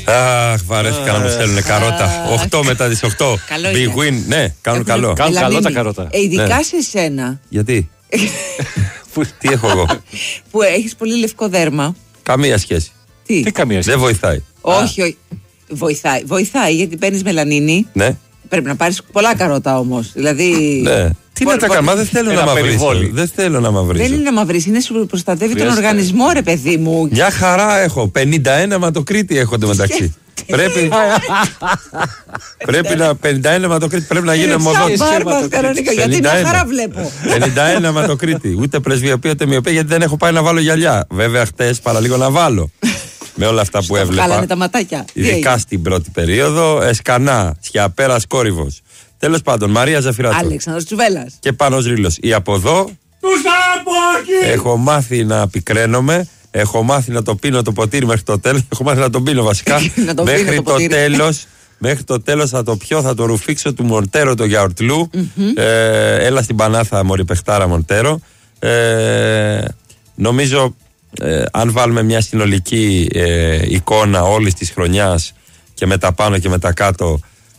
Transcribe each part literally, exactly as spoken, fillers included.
Αχ, βαρέθηκα να μου στέλνουν καρότα. οκτώ μετά τις οκτώ. Big win, ναι, κάνουν καλό. Κάνουν καλό τα καρότα. Ειδικά σε σένα. Γιατί? Τι έχω εγώ? Που έχεις πολύ λευκό δέρμα. Καμία σχέση. Τι? Τι καμία σχέση? Δεν βοηθάει. Όχι, όχι. Βοηθάει. Βοηθάει γιατί παίρνεις μελανίνη. Ναι. Πρέπει να πάρεις πολλά καρότα όμως. Δηλαδή. Ναι. Τι να τα κάνω, δεν θέλω να μαυρίσω. Δεν θέλω να μαυρίσω. Δεν είναι να μαυρίσει, είναι σου προστατεύει τον οργανισμό, ρε παιδί μου. Μια χαρά έχω. πενήντα ένα αιματοκρίτη έχω μεταξύ. Πρέπει. Πρέπει να. πενήντα ένα αιματοκρίτη πρέπει να γίνει μοδότη. Γιατί μια χαρά βλέπω. πενήντα ένα αιματοκρίτη. Ούτε πρεσβειοποίηση ούτε μοιοπία γιατί δεν έχω πάει να βάλω γυαλιά. Βέβαια χτες παραλίγο να βάλω. Με όλα αυτά που έβλεπα. Χάλανε τα ματάκια. Ειδικά στην πρώτη περίοδο. Εσκανά, Σιαπέρας Κόρυβος. Τέλος πάντων, Μαρία Ζαφυράτου. Αλέξανδρος Τσουβέλλας. Και Πάνος Ρήλος. Ή από εδώ. Έχω μάθει να πικραίνομαι. Έχω μάθει να το πίνω το ποτήρι μέχρι το τέλος. Έχω μάθει να τον πίνω βασικά. μέχρι το, το τέλος. Μέχρι το τέλος θα το πιω, θα το ρουφήξω του Μοντέρο το γιαουρτλού. Mm-hmm. Ε, έλα στην Πανάθα, μωρή παιχτάρα Μοντέρο. Ε, νομίζω, ε, αν βάλουμε μια συνολική ε, εικόνα όλης της χρονιάς και με τα πάνω και με τα κάτω,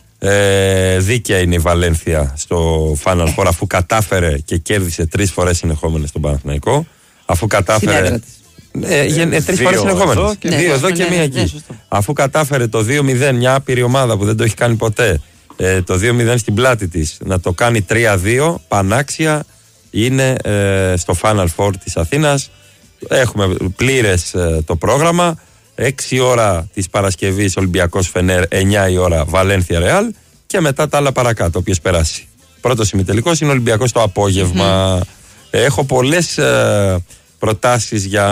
ε, δίκαια είναι η Βαλένθια στο Final Four, αφού κατάφερε και κέρδισε τρεις φορές συνεχόμενες τον Παναθηναϊκό. Αφού κατάφερε. Ε, ε, τρεις φορές συνεχόμενες. Ναι, δύο εδώ ναι, και ναι, μία ναι, εκεί. ναι, Αφού κατάφερε το δύο μηδέν, μια άπειρη ομάδα που δεν το έχει κάνει ποτέ, ε, το δύο μηδέν στην πλάτη της, να το κάνει τρία δύο, πανάξια, είναι ε, στο Final Four της Αθήνας. Έχουμε πλήρες ε, το πρόγραμμα. έξι ώρα της Παρασκευής Ολυμπιακός Φενέρ, εννιά η ώρα Βαλένθια Ρεάλ και μετά τα άλλα παρακάτω, όποιος περάσει. Πρώτος ημιτελικός είναι Ολυμπιακός το απόγευμα. Mm-hmm. Έχω πολλές ε, προτάσεις για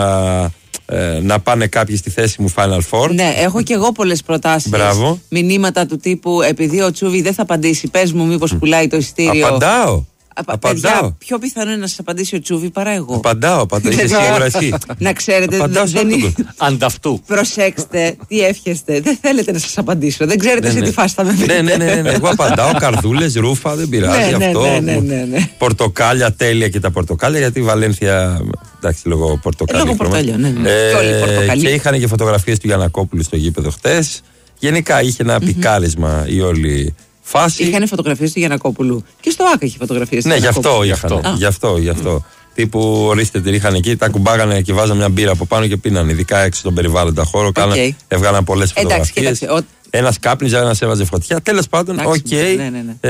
ε, να πάνε κάποιοι στη θέση μου Final Four. Ναι, έχω και εγώ πολλές προτάσεις. Μπράβο. Μηνύματα του τύπου, επειδή ο Τσούβι δεν θα απαντήσει, πες μου μήπως mm. πουλάει το εισιτήριο. Απαντάω. Απα, Απαντάω. Παιδιά, πιο πιθανό είναι να σας απαντήσει ο Τσούβι παρά εγώ. Απαντάω, απαντάω. Είσαι σίγουρα εσύ. Να ξέρετε, Απαντάω δεν είναι. Ανταυτού. Προσέξτε, τι εύχεστε. Δεν θέλετε να σας απαντήσω. Δεν ξέρετε ναι, σε ναι. τι φάση θα με βρείτε. Ναι, ναι, ναι, ναι. Εγώ απαντάω. Καρδούλες, ρούφα, δεν πειράζει ναι, αυτό. Ναι, ναι, ναι, ναι. Πορτοκάλια, τέλεια και τα πορτοκάλια, γιατί η Βαλένθια. Εντάξει, λόγω πορτοκάλια. Λόγω πορτοκάλια, ναι. ναι. Ε, και όλοι οι πορτοκαλί. Και είχαν και φωτογραφίες του Γιαννακόπουλου στο γήπεδο χτες. Γενικά είχε ένα mm-hmm. πικάρισμα η όλη φάση. Είχαν φωτογραφίες του Γιαννακόπουλου. Και στο ΆΚΑ είχε φωτογραφίες του Ναι, γι' αυτό είχαν. είχαν. Γι' αυτό, γι' αυτό. Mm. Τύπου ορίστε την είχαν εκεί, τα κουμπάγανε και βάζανε μια μπύρα από πάνω και πίνανε. Ειδικά έξω στον περιβάλλοντα χώρο. Okay. Έβγαλαν πολλές φωτογραφίες. Ένας κάπνιζε, ένας έβαζε φωτιά. Τέλος πάντων, οκ. Okay, ναι, ναι, ναι.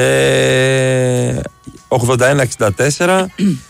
ε, ογδόντα ένα εξήντα τέσσερα.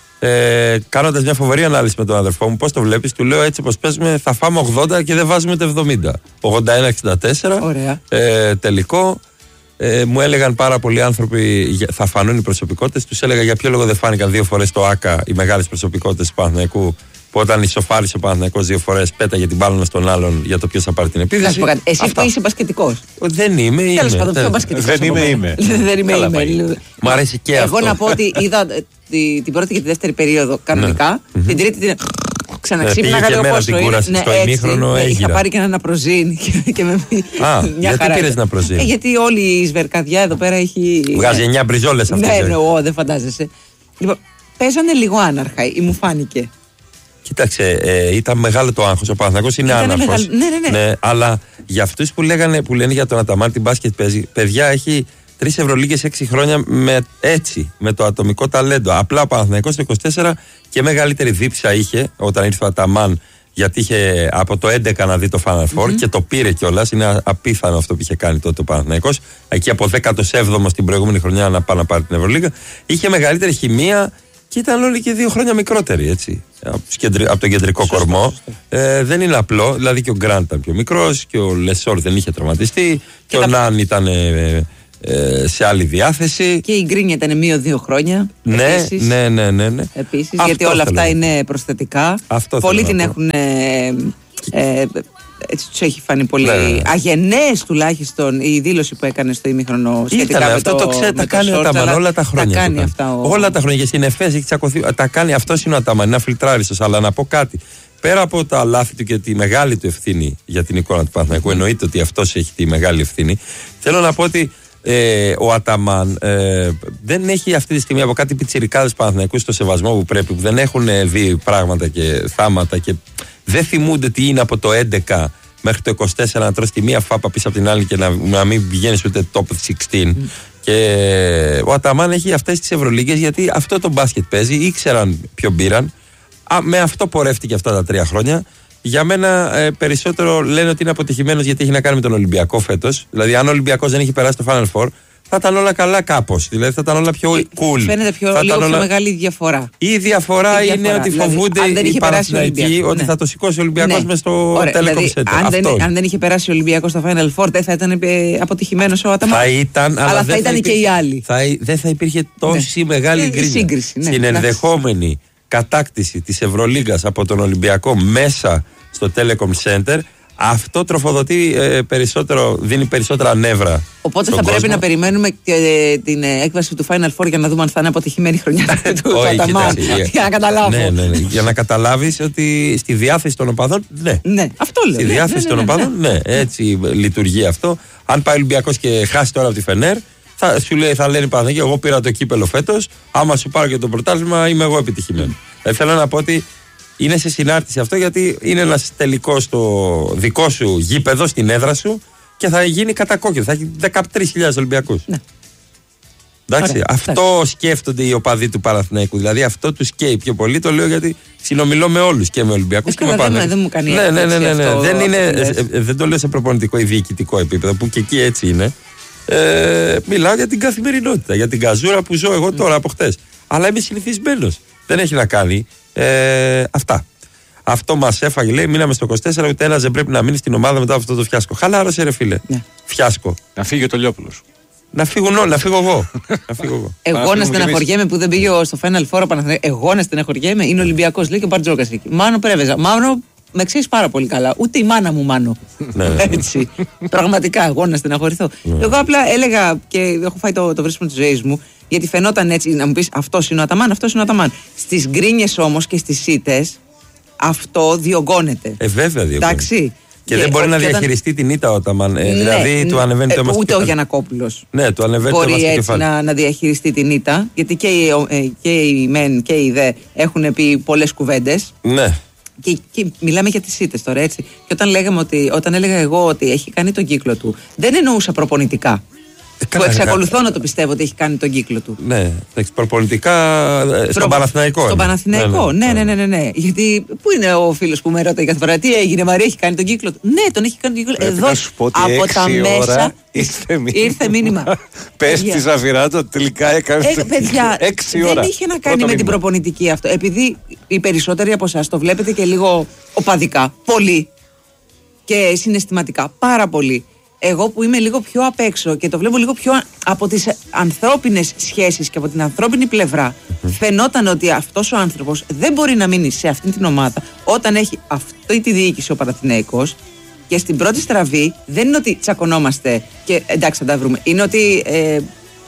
Ε, κάνοντας μια φοβερή ανάλυση με τον αδερφό μου, πώς το βλέπεις, του λέω έτσι πως παίζουμε, θα φάμε ογδόντα και δεν βάζουμε το εβδομήντα. ογδόντα ένα εξήντα τέσσερα. Ωραία. Ε, τελικό. Ε, μου έλεγαν πάρα πολλοί άνθρωποι θα φανούν οι προσωπικότητες. Τους έλεγα για ποιο λόγο δεν φάνηκαν δύο φορές το ΆΚΑ οι μεγάλες προσωπικότητες του Παναθηναϊκού, που όταν ισοφάρισε ο Παναθηναϊκός δύο φορές πέταγε την μπάλα στον άλλον για το ποιος θα πάρει την επίθεση. Εσύ Αυτά. Που είσαι μπασκετικός. Δεν είμαι, είμαι. Τέλος πάντων, πιο μπασκετικός. Δεν είμαι, είμαι. Δεν είμαι, είμαι. Μου αρέσει και αυτό. Εγώ να πω ότι είδα την πρώτη και τη δεύτερη περίοδο κανονικά. Την τρίτη την. Ξαναξύπναγα λίγο πόσο είναι. Ναι, στο ημίχρονο έγιρα. Είχα πάρει και ένα ναπροζίν. Α, γιατί πήρες ναπροζίν? Γιατί όλη η σβερκαδιά εδώ πέρα έχει. Βγάζει εννιά μπριζόλες αυτές. Ναι, εννοώ, δεν φαντάζεσαι. Λοιπόν, παίζανε λίγο άναρχα, ή μου φάνηκε. Κοίταξε, ε, ήταν μεγάλο το άγχος. Ο Παναθηναϊκός είναι άναρχος. Ναι, ναι, ναι. Ναι, αλλά για αυτούς που, λέγανε, που λένε για τον Αταμάν την μπάσκετ παίζει, παιδιά έχει τρεις Ευρωλίγκες έξι χρόνια με, έτσι, με το ατομικό ταλέντο. Απλά ο Παναθηναϊκός το είκοσι τέσσερα και μεγαλύτερη δίψα είχε όταν ήρθε ο Αταμάν, γιατί είχε από το έντεκα να δει το Final Four mm-hmm. και το πήρε κιόλας. Είναι απίθανο αυτό που είχε κάνει τότε ο Παναθηναϊκός. Εκεί από δέκατο έβδομο την προηγούμενη χρονιά να πάει να πάρει την Ευρωλίγκα. Είχε μεγαλύτερη χημεία και ήταν όλοι και δύο χρόνια μικρότεροι, έτσι. Από τον κεντρικό σωστό, κορμό. Σωστό. Ε, δεν είναι απλό. Δηλαδή και ο Γκραντ ήταν πιο μικρός και ο Λεσόρ δεν είχε τραυματιστεί και, και ο Ναν ήταν ε, ε, σε άλλη διάθεση. Και η Γκρίνια ήταν μείον δύο χρόνια. Ναι, επίσης. ναι, ναι, ναι, ναι. Επίσης, γιατί όλα αυτά είναι προσθετικά. Αυτό πολλοί την έχουν. Ε, ε, έτσι τους έχει φανεί πολύ ναι. αγενές τουλάχιστον η δήλωση που έκανε στο ημίχρονο σχετικά Ήτανε, με αυτό το, το ξέρει, τα κάνει ο Αταμάν όλα τα χρόνια. Τα κάνει αυτά ο... Όλα τα χρόνια και στην ΕΦΕΣ έχει τσακωθεί. Τα κάνει, αυτός είναι ο Αταμάν, είναι αφιλτράριστος. Αλλά να πω κάτι. Πέρα από τα λάθη του και τη μεγάλη του ευθύνη για την εικόνα του Παναθηναϊκού, mm. εννοείται ότι αυτός έχει τη μεγάλη ευθύνη. Θέλω να πω ότι ε, ο Αταμάν ε, δεν έχει αυτή τη στιγμή από κάτι πιτσιρικάδες Παναθηναϊκούς στο σεβασμό που πρέπει, που δεν έχουν δει πράγματα και θάματα και δεν θυμούνται τι είναι από το έντεκα μέχρι το είκοσι τέσσερα να τρως τη μία φάπα πίσω από την άλλη και να, να μην πηγαίνεις ούτε top δεκαέξι. Mm. Και ο Αταμάν έχει αυτές τις Ευρωλίγκες γιατί αυτό το μπάσκετ παίζει, ήξεραν ποιο πήραν. Α, με αυτό πορεύτηκε αυτά τα τρία χρόνια. Για μένα ε, περισσότερο λένε ότι είναι αποτυχημένος γιατί έχει να κάνει με τον Ολυμπιακό φέτος. Δηλαδή, αν ο Ολυμπιακός δεν είχε περάσει το Final Four, θα ήταν όλα καλά κάπως. Δηλαδή, θα ήταν όλα πιο cool. Φαίνεται πιο, θα λίγο όλα... πιο μεγάλη διαφορά. Η διαφορά η είναι διαφορά. ότι δηλαδή, φοβούνται οι Παναθηναϊκοί ότι ναι. θα το σηκώσει ο Ολυμπιακός ναι. μες στο Telecom δηλαδή, Center. Αν δεν, αν δεν είχε περάσει ο Ολυμπιακός στο Final Four, δεν θα ήταν αποτυχημένος ο Αταμάν. Θα ήταν, αλλά, αλλά θα δεν ήταν θα και οι άλλοι. Θα, δεν θα υπήρχε τόση ναι. μεγάλη γκρίνια ναι. στην ενδεχόμενη κατάκτηση της Ευρωλίγκας από τον Ολυμπιακό μέσα στο Telecom Center. Αυτό τροφοδοτεί ε, περισσότερο, δίνει περισσότερα νεύρα. Οπότε θα κόσμο. πρέπει να περιμένουμε και ε, την ε, έκβαση του Final Four για να δούμε αν θα είναι αποτυχημένη χρονιά του Αταμάν. Για να καταλάβω. Ναι, ναι, ναι. Για να καταλάβεις ότι στη διάθεση των οπαδών, ναι. Ναι, αυτό λέω. Στη ναι, διάθεση ναι, ναι, ναι, των οπαδών, ναι. ναι. Έτσι λειτουργεί αυτό. Αν πάει ο Ολυμπιακός και χάσει τώρα από τη Φενέρ, θα σου λέει, θα λένε Παναγία, εγώ πήρα το κύπελο φέτος. Άμα σου πάρω και το πρωτάθλημα, είμαι εγώ επιτυχημένο. Mm. Θέλω να πω ότι είναι σε συνάρτηση αυτό γιατί είναι ένας τελικός στο δικό σου γήπεδο, στην έδρα σου και θα γίνει κατακόκκινο. Θα έχει δεκατρείς χιλιάδες Ολυμπιακούς. Ναι. Εντάξει, Ωραία, αυτό ναι. σκέφτονται οι οπαδοί του Παναθηναϊκού. Δηλαδή αυτό τους καίει πιο πολύ. Το λέω γιατί συνομιλώ με όλους και με Ολυμπιακούς και με Παναθηναϊκούς. Δεν μου κάνει ναι, ναι, ναι, ναι, ναι. Αυτό, δεν, είναι, ε, ε, δεν το λέω σε προπονητικό ή διοικητικό επίπεδο που και εκεί έτσι είναι. Ε, μιλάω για την καθημερινότητα, για την καζούρα που ζω εγώ τώρα από χτες. Αλλά είμαι συνηθισμένος. Δεν έχει να κάνει. Ε, αυτά. Αυτό μας έφαγε, λέει, μείναμε στο είκοσι τέσσερα, ούτε ένας δεν πρέπει να μείνει στην ομάδα μετά από αυτό το φιάσκο. Χαλάρωσε ρε φίλε. Ναι. Φιάσκο. Να φύγει ο Τολιόπουλος. Να φύγουν όλοι, να φύγω εγώ. να φύγω εγώ. Εγώ να στεναχωριέμαι που δεν πήγε στο Final Four ο Παναθηναϊκός. Εγώ να στεναχωριέμαι, είναι Ολυμπιακός, λέει και ο Μπαρτζόκας εκεί. Μάνο Πρέβεζα. Μάνο, με ξέρεις πάρα πολύ καλά. Ούτε η μάνα μου, Μάνο. Έτσι. Πραγματικά, εγώ να στεναχωρηθώ. Εγώ απλά έλεγα και έχω φάει το βρίσκμα της ζωής μου. Γιατί φαινόταν έτσι, να μου πεις αυτός είναι ο Αταμάν, αυτός είναι ο Αταμάν. Στις γκρίνιες όμως και στις ήττες αυτό διωγγώνεται. Ε, βέβαια διωγγώνεται. Εντάξει. Και, και δεν μπορεί να διαχειριστεί όταν... την ήττα ο Αταμάν. Ε, ναι, δηλαδή ναι, του ανεβαίνει ε, το αίμα. Ούτε ο Γιαννακόπουλος. Ναι, του ανεβαίνει μπορεί το αίμα στο κεφάλι. να, να διαχειριστεί την ήττα. Γιατί και οι, ε, και οι μεν και οι δε έχουν πει πολλές κουβέντες. Ναι. Και, και μιλάμε για τις ήττες τώρα, έτσι. Και όταν, λέγαμε ότι, όταν έλεγα εγώ ότι έχει κάνει τον κύκλο του, δεν εννοούσα προπονητικά. Που εξακολουθώ να το πιστεύω ότι έχει κάνει τον κύκλο του. Ναι, προπονητικά στον Προ... Παναθηναϊκό. Στον Παναθηναϊκό, ναι ναι, ναι, ναι, ναι, ναι. Γιατί πού είναι ο φίλος που με ρωτάει κάθε φορά, τι έγινε, Μαρία, έχει κάνει τον κύκλο του. Ναι, τον έχει κάνει τον κύκλο του. Εδώ από τα μέσα ήρθε μήνυμα. Πες τη Ζαφυράτο, τελικά έκανε. Παιδιά, δεν είχε να κάνει με την προπονητική αυτό. Επειδή οι περισσότεροι από εσάς το βλέπετε και λίγο οπαδικά, πολύ και συναισθηματικά, πάρα πολύ. Εγώ που είμαι λίγο πιο απ' έξω και το βλέπω λίγο πιο από τις ανθρώπινες σχέσεις και από την ανθρώπινη πλευρά, mm-hmm. φαινόταν ότι αυτός ο άνθρωπος δεν μπορεί να μείνει σε αυτήν την ομάδα όταν έχει αυτή τη διοίκηση ο Παναθηναϊκός και στην πρώτη στραβή δεν είναι ότι τσακωνόμαστε και εντάξει θα τα βρούμε. Είναι ότι ε,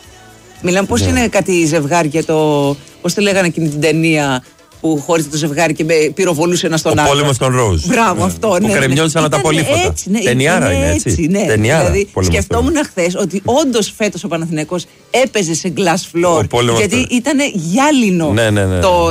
μιλάμε πώς yeah. είναι κάτι ζευγάρι και το, πώς το λέγανε εκείνη την ταινία που χώρισε το ζευγάρι και πυροβολούσε ένα στον άλλο. Ο πόλεμος των Ροζ. Μπράβο, αυτό. Που ναι, κρεμιόντουσαν ναι. τα πολύφωτα. Έτσι, ναι, Ταινιάρα είναι έτσι. έτσι ναι. Ταινιάρα, δηλαδή, σκεφτόμουν χθες ότι όντως φέτος ο Παναθηναϊκός έπαιζε σε glass floor. Γιατί ήταν γυάλινο ναι, ναι, ναι. το,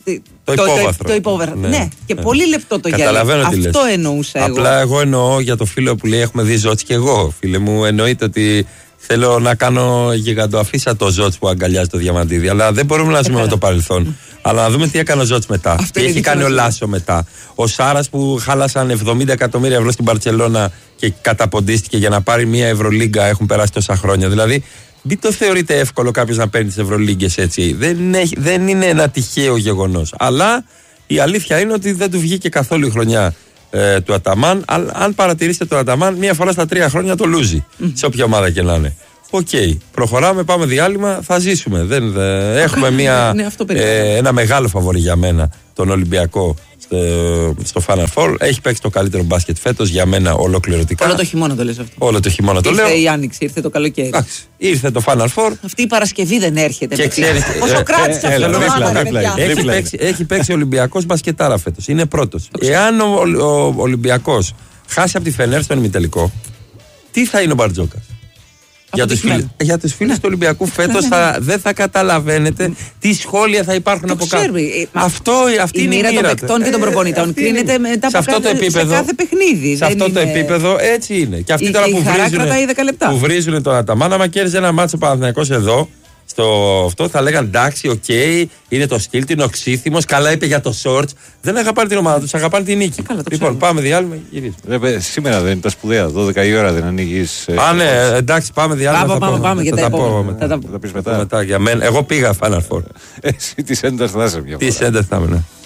το υπόβαθρο. Το υπόβαθρο. Ναι. ναι, και πολύ λεπτό το γυάλινο. Αυτό εννοούσα εγώ. Απλά εγώ εννοώ για το φίλο που λέει έχουμε δει Ζότς και εγώ. Φίλε μου, εννοείται ότι θέλω να κάνω γιγαντοαφίσα το Ζότς που αγκαλιάζει το Διαμαντίδη. Αλλά δεν μπορούμε να ζούμε με το παρελθόν. Αλλά να δούμε τι έκανε ο Ζότς μετά. Αυτό τι έχει κάνει ο Λάσο μετά. Ο Σάρας που χάλασαν εβδομήντα εκατομμύρια ευρώ στην Μπαρτσελώνα και καταποντίστηκε για να πάρει μια Ευρωλίγκα. Έχουν περάσει τόσα χρόνια. Δηλαδή, μην το θεωρείτε εύκολο κάποιο να παίρνει τις Ευρωλίγκες έτσι. Δεν, έχει, δεν είναι ένα τυχαίο γεγονός. Αλλά η αλήθεια είναι ότι δεν του βγήκε καθόλου η χρονιά ε, του Αταμάν. Αλλά αν παρατηρήσετε τον Αταμάν, μία φορά στα τρία χρόνια το λούζει. Mm-hmm. Σε όποια ομάδα και να είναι. Οκ, okay. Προχωράμε, πάμε διάλειμμα, θα ζήσουμε. Δεν, δε, έχουμε μια, ναι, ε, ένα μεγάλο φαβορί για μένα, τον Ολυμπιακό στο, στο Final Four. Έχει παίξει το καλύτερο μπάσκετ φέτος για μένα ολοκληρωτικά. Όλο το χειμώνα το λες αυτό. Όλο το χειμώνα το ήρθε λέω. Ήρθε η Άνοιξη, ήρθε το καλοκαίρι. Άξι, ήρθε το Final Four. Αυτή η Παρασκευή δεν έρχεται. Και ξέρεις, πόσο κράτησε αυτό το πράγμα. Έχει παίξει ο Ολυμπιακός μπασκετάρα φέτος. Είναι πρώτος. Εάν ο, ο, ο Ολυμπιακός χάσει από τη Φενέρ στον ημιτελικό, τι θα είναι ο Μπαρτζόκας? Για τους, φίλους, για τους φίλους ναι. του Ολυμπιακού φέτος ναι, ναι, ναι. δεν θα καταλαβαίνετε mm. τι σχόλια θα υπάρχουν το από κάτω. Αυτό, αυτή η είναι μοίρα των παικτών και των προπονητών κρίνεται μετά από κάθε, επίπεδο, σε κάθε παιχνίδι. Σε αυτό είναι... το επίπεδο έτσι είναι. Και αυτοί η, τώρα που βρίζουν, που βρίζουν τον Αταμάν, άμα κέρδιζε ένα μάτσο Παναθηναϊκός εδώ, στο αυτό θα λέγανε εντάξει, οκ, okay, είναι το στυλ, είναι οξύθυμος, καλά είπε για το shorts. Δεν αγαπάνε την ομάδα τους, αγαπάνε την νίκη. Καλά, λοιπόν, πάμε διάλειμμα, γυρίζουμε. Σήμερα δεν είναι τα σπουδαία, δώδεκα η ώρα δεν ανοίγεις. Ε, Α, ναι, εντάξει, πάμε διάλειμμα. Πάμε, πάμε, πάμε, θα, θα, τα πω μετά. Θα τα πεις μετά. μετά για μένα. Εγώ πήγα Final Four. Εσύ τη Ένταρ θα είσαι μια φορά. Τη Ένταρ θα είμαι, ναι.